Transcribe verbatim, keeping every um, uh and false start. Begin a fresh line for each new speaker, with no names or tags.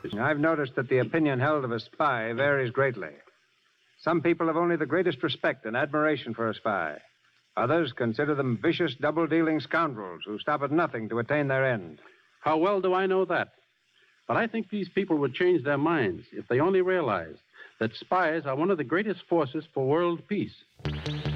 I've noticed that the opinion held of a spy varies greatly. Some people have only the greatest respect and admiration for a spy. Others consider them vicious, double-dealing scoundrels who stop at nothing to attain their end.
How well do I know that? But I think these people would change their minds if they only realized that spies are one of the greatest forces for world peace.